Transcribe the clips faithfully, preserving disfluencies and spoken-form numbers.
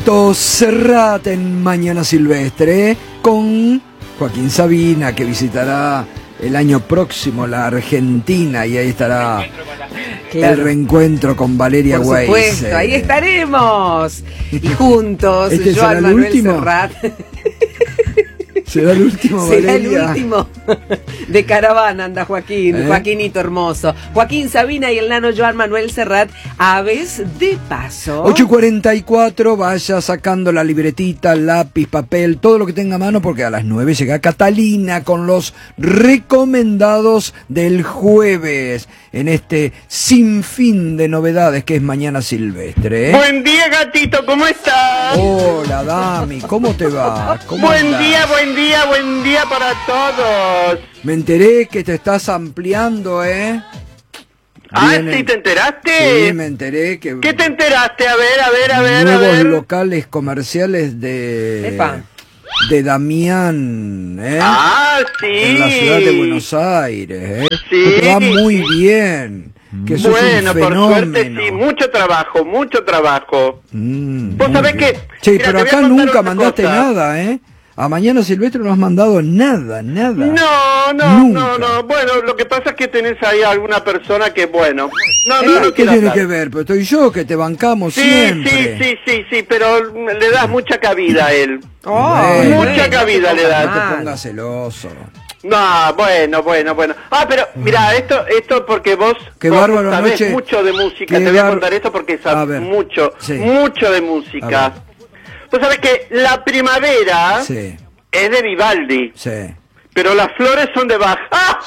Tito Serrat en Mañana Silvestre con Joaquín Sabina, que visitará el año próximo la Argentina y ahí estará claro. el reencuentro con Valeria Weiss. Por supuesto, ahí estaremos. Y juntos, ¿Este yo será el Manuel último? Serrat. ¿Será el último, Será Valeria? el último. De caravana anda Joaquín, ¿Eh? Joaquinito hermoso. Joaquín Sabina y el nano Joan Manuel Serrat, aves de paso. ocho y cuarenta y cuatro, vaya sacando la libretita, lápiz, papel, todo lo que tenga a mano, porque a las nueve llega Catalina con los recomendados del jueves, en este sinfín de novedades que es Mañana Silvestre. ¿eh? Buen día, gatito, ¿cómo estás? Hola, Dami, ¿cómo te va? ¿Cómo Buen andás? día, buen día, buen día para todos. Me enteré que te estás ampliando, ¿eh? Ah, Vienen- ¿sí te enteraste? Sí, me enteré que... ¿Qué te enteraste? A ver, a ver, a ver, a nuevos ver. locales comerciales de... Epa. de Damián, ¿eh? Ah, sí. En la ciudad de Buenos Aires, ¿eh? Sí. Que te va muy bien. Que eso Bueno, es un por fenómeno. suerte sí, mucho trabajo, mucho trabajo. Mm, Vos muy sabés bien. que- Che, mira, pero te voy a acá contar nunca una mandaste cosa. nada, ¿eh? A Mañana Silvestre no has mandado nada, nada. No, no, Nunca. no, no. Bueno, lo que pasa es que tenés ahí alguna persona que, bueno. No, no, no ¿Qué quiero tiene hablar. que ver? Pero estoy yo que te bancamos Sí, siempre. sí, sí, sí, sí, pero le das mucha cabida a él. Ay, Bueno, mucha cabida le No das. te mal. pongas celoso. No, bueno, bueno, bueno. Ah, pero mira, esto esto porque vos, Qué vos bárbaro, sabés anoche. mucho de música. Qué Te voy a bar- contar esto porque A sabes ver. mucho, Sí. mucho de A música. ver. Vos sabés que la primavera Sí, es de Vivaldi, sí. pero las flores son de Bach. ¡Ah!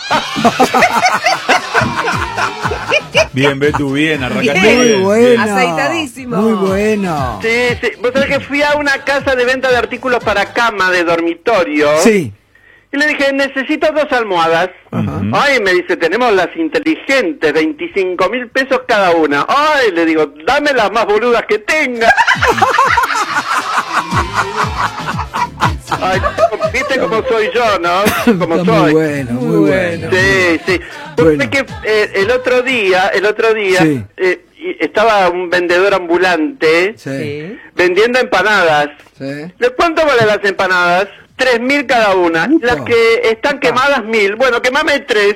Bien, Betu, bien, arrancaste Bien. Muy bien. buena. Aceitadísimo. Muy bueno. Sí, sí. Vos sabés que fui a una casa de venta de artículos para cama de dormitorio. Sí. Y le dije, necesito dos almohadas. Ajá. Ay, me dice, tenemos las inteligentes, veinticinco mil pesos cada una. Ay, le digo, dame las más boludas que tenga. Ay, viste cómo soy yo, ¿no? Como Está muy soy. bueno, muy bueno. Sí, sí. Pues Bueno. es que eh, el otro día, el otro día, Sí. eh, y- estaba un vendedor ambulante Sí. Sí. vendiendo empanadas. Sí. ¿De cuánto valen las empanadas? Tres mil cada una. Upa. Las que están quemadas, mil. Bueno, quemame tres.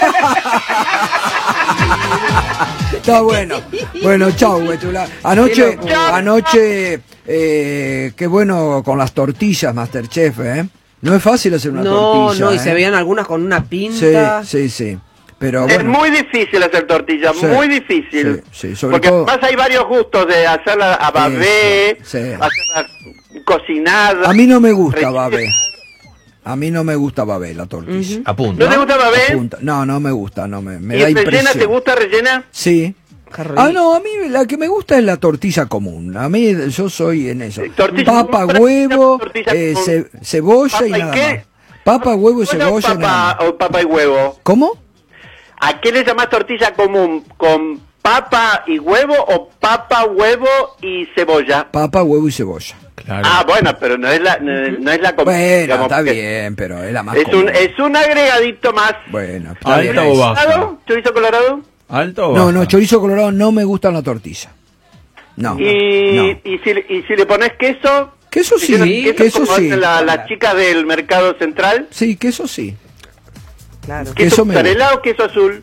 Está bueno. Bueno, chau, Betula. Anoche, Qué loco. anoche, eh, qué bueno con las tortillas, Masterchef, ¿eh? No es fácil hacer una No, tortilla. no, y ¿eh? se veían algunas con una Sí, pinta. sí, sí. Pero Es bueno. muy difícil hacer tortillas, Sí. muy difícil. Sí, sí, sobre Porque todo- además hay varios gustos de hacerla a babé, Sí, sí. hacerla cocinada. A mí no me gusta rellena. babé. A mí no me gusta babé la tortilla. Apunta. ¿No te gusta babé? Punta. No, no me gusta, no me, me ¿Y da rellena? impresión. ¿Te gusta rellena? Sí. Qué rico. Ah, no, a mí la que me gusta es la tortilla común. A mí yo soy en eso. Eh, tortilla Papa, común, huevo, tortilla eh, común. ce- cebolla y ¿Papa y nada qué? más. Papa, huevo y Bueno, cebolla y nada papa, más. o papa y huevo. ¿Cómo? ¿A qué le llamás tortilla común? ¿Con papa y huevo o papa, huevo y cebolla? Papa, huevo y cebolla. Claro. Ah, bueno, pero no es la, no, no es la común. Bueno, digamos, está porque bien, pero es la más Es un, común. es un agregadito más. Bueno, está Alta bien. o baja. ¿Colorado? ¿Chorizo colorado? ¿Alta o baja? No, no, chorizo colorado no me gusta en la tortilla. No. Y, no. y, si, y si le pones queso. Queso sí, queso, queso como sí. hacen la- las chicas del mercado central. Sí, queso sí. Claro. ¿Qué? ¿Queso Queso me mozzarella o queso azul?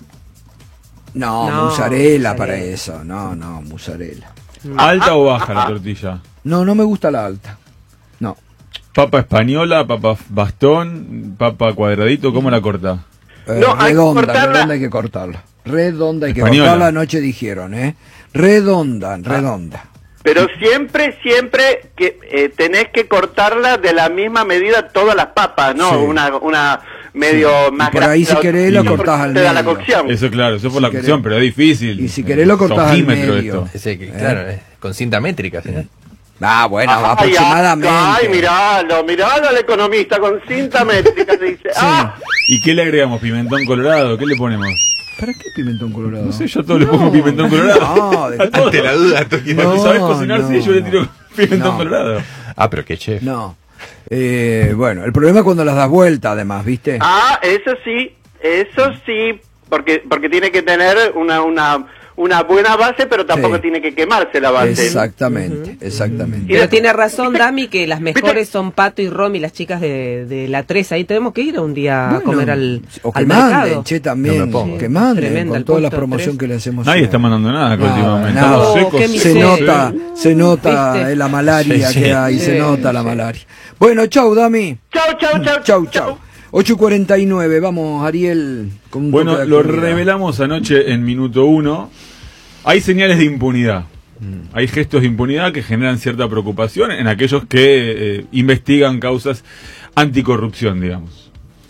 No, No, mozzarella mozzarella. para eso. No, no, mozzarella. ¿Alta o baja la tortilla? No, no me gusta la alta. No. ¿Papa española, papa bastón, papa cuadradito? ¿Cómo la corta? Eh, No, hay que redonda, cortarla. redonda hay que cortarla. Redonda hay que Española. cortarla, anoche dijeron, ¿eh? Redonda, redonda. Pero siempre, siempre que eh, tenés que cortarla de la misma medida todas las papas, ¿no? Sí. Una, una medio Y más por ahí, si querés, lo lo cortás al Te da la medio. cocción. Eso claro, eso por Si la querés. cocción, pero es difícil. Y si querés lo cortás al Ojímetro medio. esto. Ese que, claro, eh, con cinta métrica, ¿sí? Ah, bueno, Ay, aproximadamente. Ay, miralo, miralo al economista con cinta métrica, dice. Ah, ¿Y qué le agregamos? ¿Pimentón colorado? ¿Qué le ponemos? ¿Para qué pimentón colorado? No sé, yo a todo le pongo pimentón colorado. No, de- A todo. Ante la duda, Toki. Cuando No, sabes cocinar, no, sí, yo le no. tiro pimentón No. colorado. Ah, pero qué chef. No. Eh, bueno, el problema es cuando las das vuelta, además, ¿viste? ah, eso sí, eso sí, porque porque tiene que tener una una una buena base, pero tampoco Sí. tiene que quemarse la base. Exactamente, Ujú. exactamente. Pero tiene razón, Dami, que las ¿Viste? mejores son Pato y Romy, las chicas de, de la tres. Ahí tenemos que ir un día a Bueno, comer al, o que al manden, mercado. che, también, No me pongo. que manden Tremenda, con el toda la punto promoción tres. que le hacemos. Nadie siempre. está mandando nada acá Nada, últimamente. nada. Estamos Oh, secos. qué Se miseria. nota, se nota ¿Viste? eh, la malaria Sí, sí. que hay, se Sí, nota la sí. malaria. Bueno, chau, Dami. Chau, chau, chau. Chau, chau. ocho y cuarenta y nueve, vamos, Ariel. Con un Bueno, toque de lo actualidad. revelamos anoche en minuto uno. Hay señales de impunidad. Hay gestos de impunidad que generan cierta preocupación en aquellos que eh, investigan causas anticorrupción, digamos.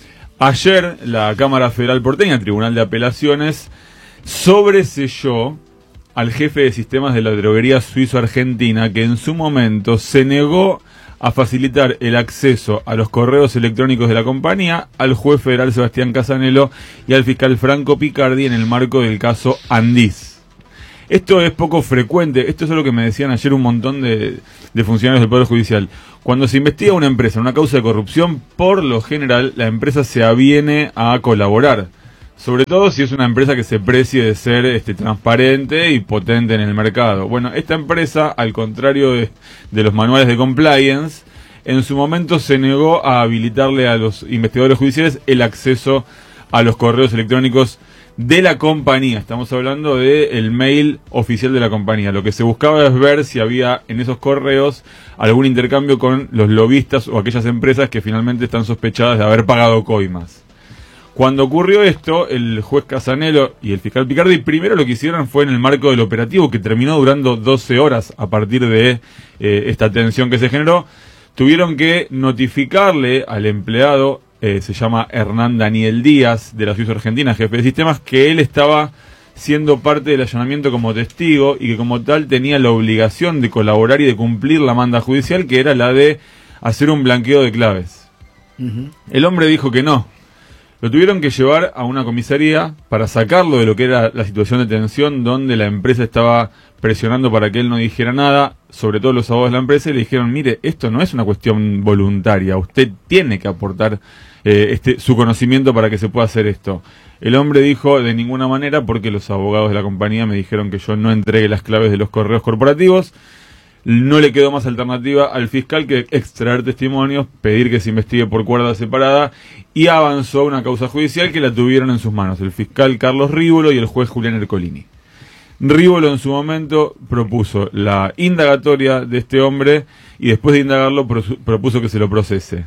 Ayer la Cámara Federal Porteña, Tribunal de Apelaciones, sobreselló al jefe de sistemas de la droguería suizo-argentina que en su momento se negó a facilitar el acceso a los correos electrónicos de la compañía al juez federal Sebastián Casanelo y al fiscal Franco Picardi en el marco del caso Andís. Esto es poco frecuente, esto es lo que me decían ayer un montón de, de funcionarios del Poder Judicial. Cuando se investiga una empresa en una causa de corrupción, por lo general la empresa se aviene a colaborar. Sobre todo si es una empresa que se precie de ser este, transparente y potente en el mercado. Bueno, esta empresa, al contrario de, de los manuales de compliance, en su momento se negó a habilitarle a los investigadores judiciales el acceso a los correos electrónicos de la compañía. Estamos hablando del mail oficial de la compañía. Lo que se buscaba es ver si había en esos correos algún intercambio con los lobistas o aquellas empresas que finalmente están sospechadas de haber pagado coimas. Cuando ocurrió esto, el juez Casanelo y el fiscal Picardi primero lo que hicieron fue en el marco del operativo, que terminó durando doce horas a partir de eh, esta tensión que se generó, tuvieron que notificarle al empleado, eh, se llama Hernán Daniel Díaz, de la Suiza Argentina, jefe de sistemas, que él estaba siendo parte del allanamiento como testigo y que como tal tenía la obligación de colaborar y de cumplir la manda judicial, que era la de hacer un blanqueo de claves. Ujú. El hombre dijo que no. Lo tuvieron que llevar a una comisaría para sacarlo de lo que era la situación de tensión donde la empresa estaba presionando para que él no dijera nada, sobre todo los abogados de la empresa, y le dijeron, mire, esto no es una cuestión voluntaria, usted tiene que aportar eh, este, su conocimiento para que se pueda hacer esto. El hombre dijo, de ninguna manera, porque los abogados de la compañía me dijeron que yo no entregue las claves de los correos corporativos. No le quedó más alternativa al fiscal que extraer testimonios, pedir que se investigue por cuerda separada, y avanzó a una causa judicial que la tuvieron en sus manos el fiscal Carlos Rívolo y el juez Julián Ercolini. Rívolo en su momento propuso la indagatoria de este hombre y después de indagarlo propuso que se lo procese.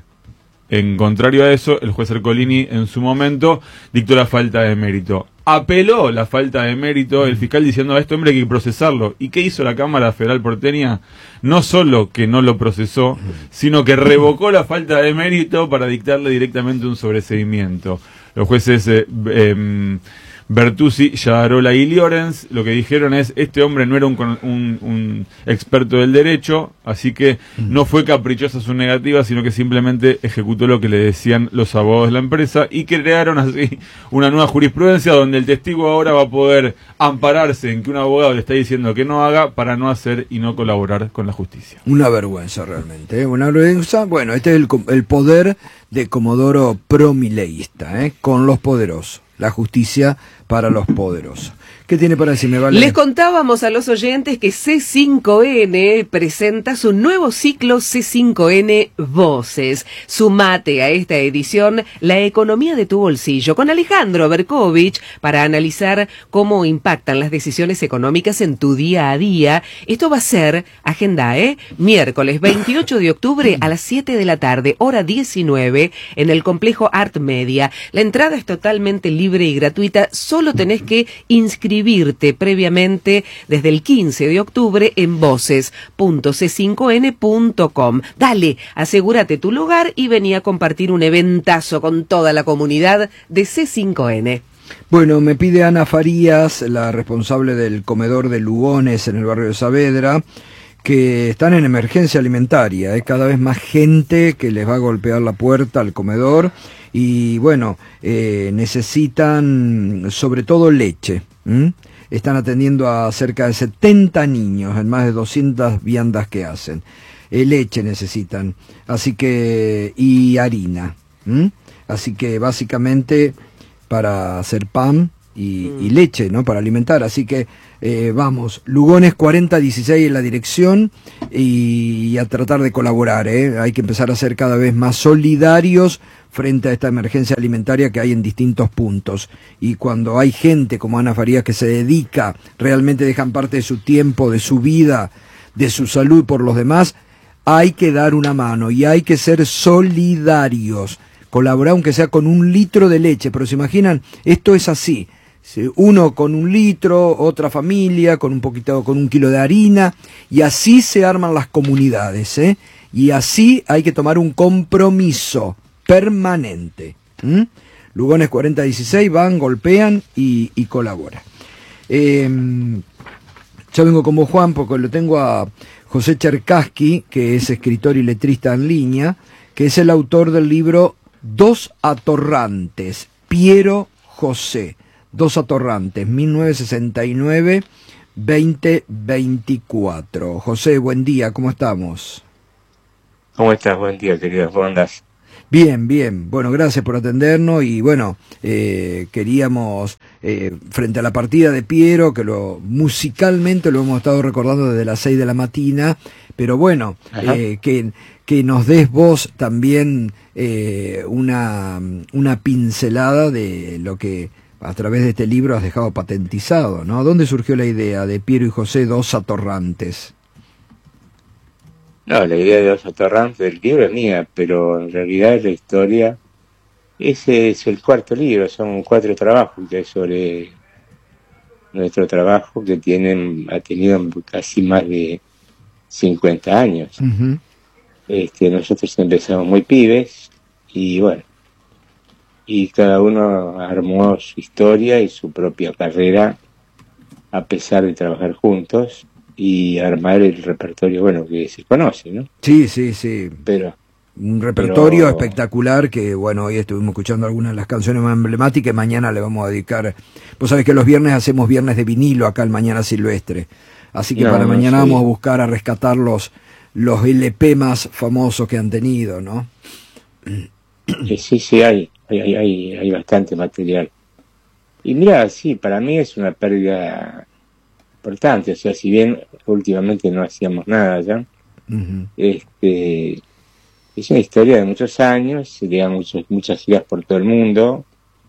En contrario a eso, el juez Ercolini en su momento dictó la falta de mérito. Apeló la falta de mérito el fiscal diciendo a este hombre hay que procesarlo. ¿Y qué hizo la Cámara Federal Porteña? No solo que no lo procesó, sino que revocó la falta de mérito para dictarle directamente un sobreseimiento. Los jueces eh, eh, Bertuzzi, Yadarola y Llorens lo que dijeron es, este hombre no era un, un, un experto del derecho, así que no fue caprichosa su negativa, sino que simplemente ejecutó lo que le decían los abogados de la empresa y crearon así una nueva jurisprudencia donde el testigo ahora va a poder ampararse en que un abogado le está diciendo que no haga para no hacer y no colaborar con la justicia. Una vergüenza realmente, ¿eh? Una vergüenza. Bueno, este es el, el poder de Comodoro promileísta, ¿eh? Con los poderosos. La justicia para los poderosos. ¿Qué tiene para decirme, Vale? Les contábamos a los oyentes que C cinco N presenta su nuevo ciclo C cinco N Voces. Sumate a esta edición La economía de tu bolsillo con Alejandro Berkovich para analizar cómo impactan las decisiones económicas en tu día a día. Esto va a ser, agenda, ¿eh? Miércoles veintiocho de octubre a las siete de la tarde, hora diecinueve, en el complejo Art Media. La entrada es totalmente libre y gratuita, solo tenés que inscribirte previamente desde el quince de octubre en voces punto c cinco n punto com. Dale, asegúrate tu lugar y vení a compartir un eventazo con toda la comunidad de C cinco N. Bueno, me pide Ana Farías, la responsable del comedor de Lugones en el barrio de Saavedra, que están en emergencia alimentaria. Hay ¿eh? cada vez más gente que les va a golpear la puerta al comedor y bueno, eh, necesitan sobre todo leche. ¿Mm? Están atendiendo a cerca de setenta niños en más de doscientas viandas que hacen. Eh, leche necesitan, así que y harina. ¿Mm? Así que básicamente para hacer pan y, Mm. y leche, ¿no? Para alimentar. Así que eh, vamos, Lugones cuarenta dieciséis en la dirección y, y a tratar de colaborar, ¿eh? Hay que empezar a ser cada vez más solidarios frente a esta emergencia alimentaria que hay en distintos puntos. Y cuando hay gente como Ana Farías que se dedica, realmente dejan parte de su tiempo, de su vida, de su salud por los demás, hay que dar una mano y hay que ser solidarios. Colaborar aunque sea con un litro de leche, pero se imaginan, esto es así. Uno con un litro, otra familia con un poquito, con un kilo de harina, y así se arman las comunidades, ¿eh? Y así hay que tomar un compromiso permanente. ¿Mm? Lugones cuarenta dieciséis van, golpean y, y colaboran. Eh, yo vengo como Juan porque lo tengo a José Cherkassky, que es escritor y letrista en línea, que es el autor del libro Dos Atorrantes, Piero José. Dos Atorrantes, mil novecientos sesenta y nueve a veinte veinticuatro. José, buen día, ¿cómo estamos? ¿Cómo estás? Buen día, querido. ¿Cómo andás? Bien, bien. Bueno, gracias por atendernos y bueno, eh, queríamos, eh, frente a la partida de Piero, que lo musicalmente lo hemos estado recordando desde las seis de la mañana, pero bueno, eh, que, que nos des vos también eh, una, una pincelada de lo que a través de este libro has dejado patentizado, ¿no? ¿Dónde surgió la idea de Piero y José, dos atorrantes? No, la idea de Dos Atorrantes del libro es mía, pero en realidad la historia, ese es el cuarto libro, son cuatro trabajos que hay sobre nuestro trabajo que tienen, ha tenido casi más de cincuenta años. Uh-huh. Este, nosotros empezamos muy pibes y bueno, y cada uno armó su historia y su propia carrera a pesar de trabajar juntos y armar el repertorio, bueno, que se conoce, ¿no? Sí, sí, sí. Pero un repertorio pero... espectacular que, bueno, hoy estuvimos escuchando algunas de las canciones más emblemáticas y mañana le vamos a dedicar... Vos sabés que los viernes hacemos viernes de vinilo acá en Mañana Silvestre, así que no, para no, mañana sí. vamos a buscar a rescatar los, los L P más famosos que han tenido, ¿no? Sí, sí, hay, hay, hay, hay bastante material. Y mira, sí, para mí es una pérdida importante, o sea, si bien últimamente no hacíamos nada ya, uh-huh. este, es una historia de muchos años, se llegan muchos, muchas giras por todo el mundo,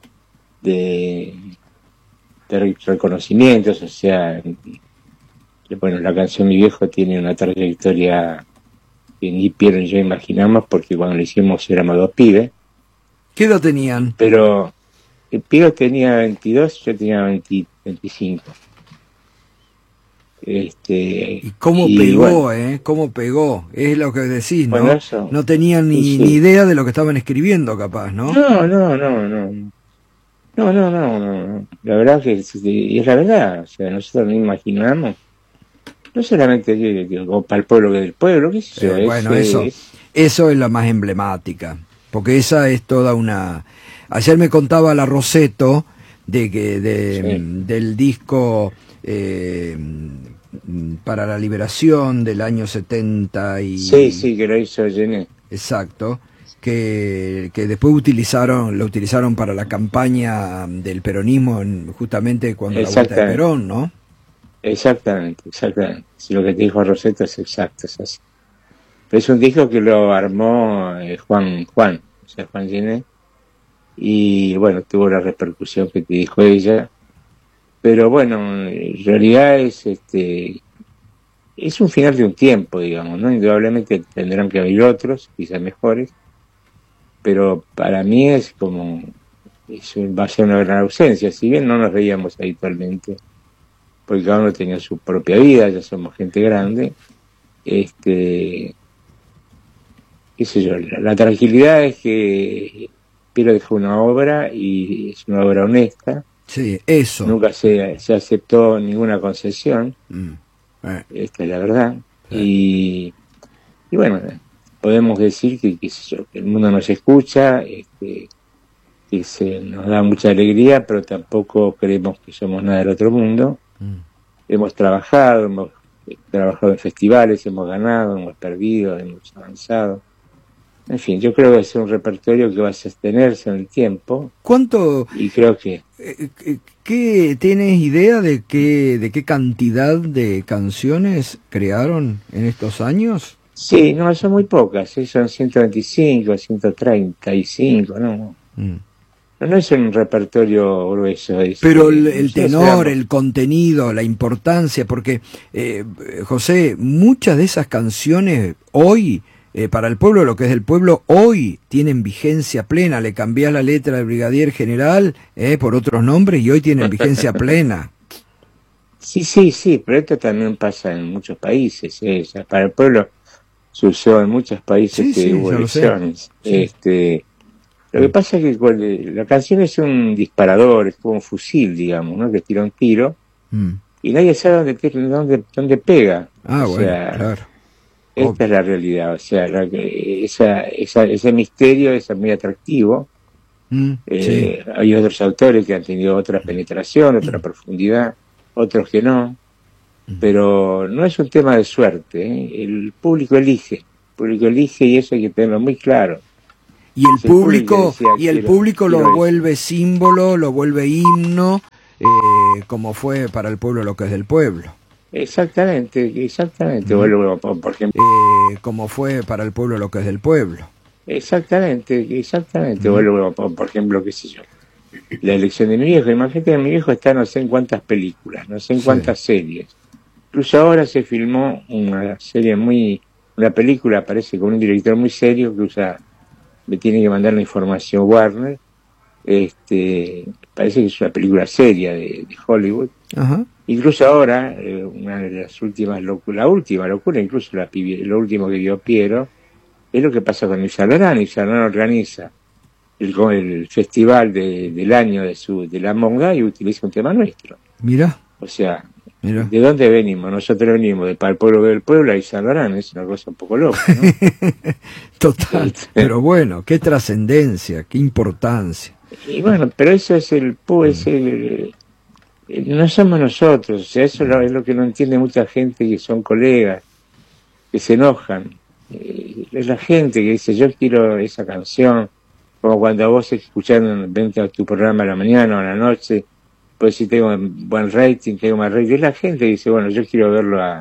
de, de reconocimientos, o sea, bueno, la canción Mi Viejo tiene una trayectoria que ni Piero ni yo imaginamos, porque cuando lo hicimos éramos dos pibes. ¿Qué edad tenían? Pero Piero tenía veintidós, yo tenía veinte, veinticinco. Este, y cómo y pegó, bueno, eh, cómo pegó, es lo que decís, ¿no? Bueno, eso, no tenían ni, sí, sí. ni idea de lo que estaban escribiendo, capaz, ¿no? No, no, no, no. No, no, no, no. La verdad que es, es la verdad, o sea, nosotros no imaginamos. No solamente digo, para el pueblo que del pueblo, ¿qué es eso? Eh, bueno, es, eso, es... eso es la más emblemática, porque esa es toda una... Ayer me contaba la Rosetto de que de, sí. del disco eh, para la liberación del año setenta y... Sí, sí, que lo hizo Gené. Exacto, que, que después utilizaron, lo utilizaron para la campaña del peronismo, en, justamente cuando la vuelta de Perón, ¿no? Exactamente, exactamente. Si lo que te dijo Rosetto es exacto, es así. Pero es un disco que lo armó eh, Juan, Juan, o sea, Juan Gené, y bueno, tuvo la repercusión que te dijo ella. Pero bueno, en realidad es este es un final de un tiempo, digamos, ¿no? Indudablemente tendrán que haber otros, quizás mejores, pero para mí es como, es, va a ser una gran ausencia, si bien no nos veíamos habitualmente, porque cada uno tenía su propia vida, ya somos gente grande, este, qué sé yo, la, la tranquilidad es que Piero dejó una obra y es una obra honesta. Sí, eso. Nunca se, se aceptó ninguna concesión, mm. eh. esta es la verdad, eh. y, y bueno, podemos decir que, qué sé yo, que el mundo nos escucha, este, que se nos da mucha alegría, pero tampoco creemos que somos nada del otro mundo. Mm. Hemos trabajado, hemos trabajado en festivales, hemos ganado, hemos perdido, hemos avanzado. En fin, yo creo que es un repertorio que va a sostenerse en el tiempo. ¿Cuánto? Y creo que... Eh, ¿Qué tienes idea de qué, de qué cantidad de canciones crearon en estos años? Sí, no, son muy pocas, ¿sí? Son ciento veinticinco, ciento treinta y cinco, ¿no? Mm. No, no es un repertorio grueso. Es, Pero el, el tenor, el contenido, la importancia, porque, eh, José, muchas de esas canciones hoy, eh, para el pueblo, lo que es del pueblo, hoy tienen vigencia plena. Le cambiás la letra del brigadier general eh, por otros nombres y hoy tienen vigencia plena. Sí, sí, sí, pero esto también pasa en muchos países. ¿eh? O sea, para el pueblo se usó en muchos países sí, que sí, hubo elecciones. Sí. Este, lo que pasa es que cuando, la canción es un disparador, es como un fusil, digamos, ¿no? Que tira un tiro mm. y nadie sabe dónde, dónde, dónde pega. Ah, o bueno, sea, claro. Esta Obvio. Es la realidad, o sea, la, esa, esa, ese misterio es muy atractivo. Mm, eh, sí. Hay otros autores que han tenido otra penetración, otra mm. profundidad, otros que no, mm. pero no es un tema de suerte, ¿eh? El público elige, el público elige y eso hay que tenerlo muy claro. Y el si público, el público decía, y el quiero, público lo vuelve eso. símbolo, lo vuelve himno, eh, como fue para el pueblo lo que es del pueblo. Exactamente, exactamente. Mm. Bueno, por, por ejemplo, eh, como fue para el pueblo lo que es del pueblo. Exactamente, exactamente. Mm. Bueno, por, por ejemplo, qué sé yo, la elección de mi viejo. Imagínate que mi viejo está no sé en cuántas películas, no sé en cuántas sí. series. Incluso ahora se filmó una serie muy, una película, parece, con un director muy serio que usa, me tiene que mandar la información Warner. Este, parece que es una película seria de, de Hollywood. Ajá. Incluso ahora, eh, una de las últimas locuras, la última locura, incluso la, lo último que vio Piero, es lo que pasa con Yves Saint Laurent. Yves Saint Laurent organiza el, el festival de, del año de su de la Monga y utiliza un tema nuestro. Mira. O sea, Mira. ¿de dónde venimos? Nosotros venimos de para el pueblo del pueblo, y Saint Laurent es una cosa un poco loca, ¿no? Total. Pero bueno, qué trascendencia, qué importancia. Y bueno, pero eso es el, es el no somos nosotros, o sea, eso es lo que no entiende mucha gente que son colegas, que se enojan. Eh, es la gente que dice, yo quiero esa canción, como cuando vos escuchando, vente a tu programa a la mañana o a la noche, pues si tengo buen rating, tengo más rating, es la gente que dice, bueno, yo quiero verlo a,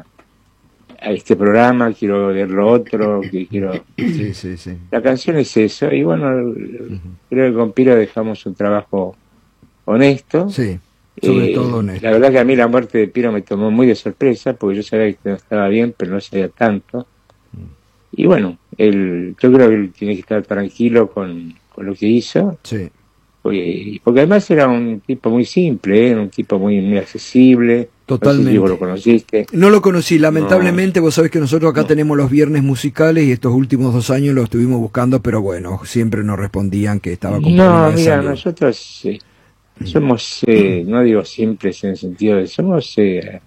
a este programa, quiero verlo otro, que quiero... Sí, sí, sí. La canción es eso, y bueno, uh-huh. creo que con Piro dejamos un trabajo honesto. Sí. Sobre eh, todo honesto. La verdad que a mí la muerte de Piro me tomó muy de sorpresa, porque yo sabía que no estaba bien, pero no sabía tanto. Mm. Y bueno, él, yo creo que él tiene que estar tranquilo con, con lo que hizo. Sí. Porque, porque además era un tipo muy simple, ¿eh? Un tipo muy, muy accesible. Totalmente. No sé si vos lo conociste. No lo conocí, lamentablemente. No. Vos sabés que nosotros acá no. tenemos los viernes musicales y estos últimos dos años lo estuvimos buscando, pero bueno, siempre nos respondían que estaba con No, mira, nosotros... Sí. Somos, eh, no digo simples en el sentido de, somos eh,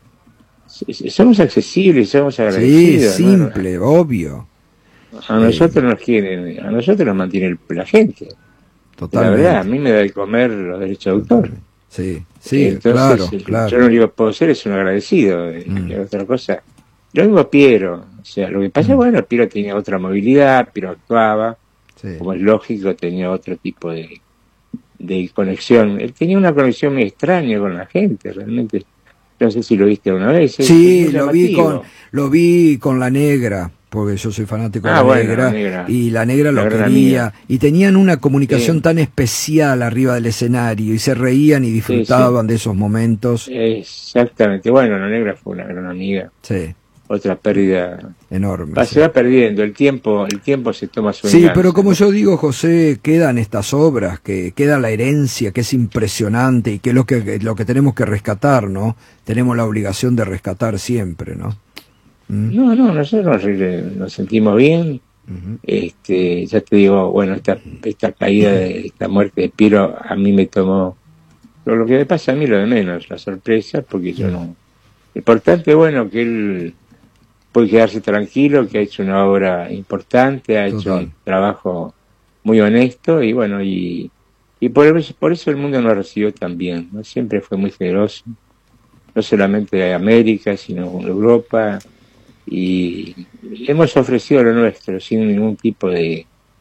somos accesibles, somos agradecidos. Sí, simple, ¿no? Obvio. A nosotros eh, nos quieren, a nosotros nos mantiene el, la gente. Totalmente. La verdad, a mí me da de comer los derechos de autor. Sí, sí, entonces, claro, claro. Yo lo único que puedo ser es un agradecido, mm. que otra cosa. Lo mismo Piero, o sea, lo que pasa, mm. bueno, Piero tenía otra movilidad, Piero actuaba, sí. como es lógico, tenía otro tipo de de conexión. Él tenía una conexión muy extraña con la gente, realmente. No sé si lo viste una vez. Sí, lo vi con lo vi con La Negra, porque yo soy fanático ah, de la, bueno, negra, la Negra. Y La Negra la lo quería. Amiga. Y tenían una comunicación sí. tan especial arriba del escenario, y se reían y disfrutaban sí, sí. de esos momentos. Exactamente. Bueno, La Negra fue una gran amiga. Sí. Otra pérdida enorme. Va, sí. Se va perdiendo, el tiempo, el tiempo se toma su Sí, venganza, pero como ¿no? yo digo, José, quedan estas obras, que queda la herencia, que es impresionante y que es lo que, lo que tenemos que rescatar, ¿no? Tenemos la obligación de rescatar siempre, ¿no? ¿Mm? No, no, nosotros nos, nos sentimos bien. Uh-huh. Este, ya te digo, bueno, esta, esta caída, de esta muerte de Piero, a mí me tomó, lo, lo que me pasa a mí lo de menos, la sorpresa, porque yo no... Importante, bueno, que él... puede quedarse tranquilo, que ha hecho una obra importante, ha hecho Total. un trabajo muy honesto, y bueno, y, y por, por eso el mundo nos recibió tan bien, ¿no? Siempre fue muy generoso, no solamente de América, sino en Europa, y hemos ofrecido lo nuestro sin ningún tipo de,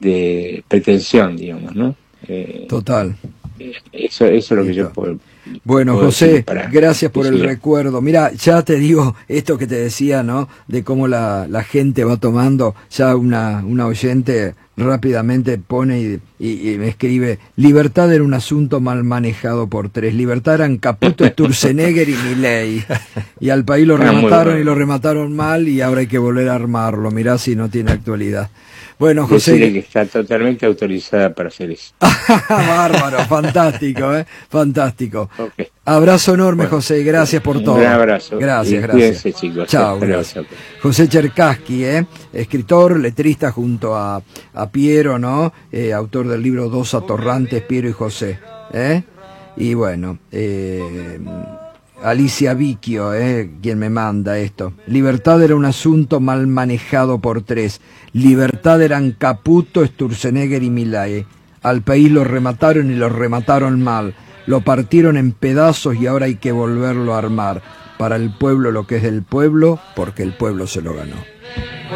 de pretensión, digamos, ¿no? Eh, Total. Eso, eso es lo que Listo. yo puedo. Bueno, puedo José, decir para- gracias por el decir. recuerdo. Mira, ya te digo esto que te decía, ¿no? De cómo la, la gente va tomando. Ya una, una oyente rápidamente pone y, y- y me escribe: Libertad era un asunto mal manejado por tres. Libertad eran Caputo, Sturzenegger y Milei. Y al país lo Ah, muy remataron bueno. y lo remataron mal, y ahora hay que volver a armarlo. Mirá si no tiene actualidad. Bueno, Decirle José. que está totalmente autorizada para hacer eso. Bárbaro, fantástico, ¿eh? Fantástico. Ok. Abrazo enorme, Bueno, José, gracias por un todo. gran abrazo. Gracias, Y gracias. cuídense, chicos. Chao, Hasta luego, gracias. chao. José Cherkassky, ¿eh? Escritor, letrista junto a, a Piero, ¿no? Eh, autor del libro Dos Atorrantes, Piero y José, ¿eh? Y bueno, eh, Alicia Vicchio, ¿eh? Quien me manda esto. Libertad era un asunto mal manejado por tres. Libertad eran Caputo, Sturzenegger y Milei. Al país lo remataron y lo remataron mal. Lo partieron en pedazos y ahora hay que volverlo a armar. Para el pueblo lo que es del pueblo, porque el pueblo se lo ganó.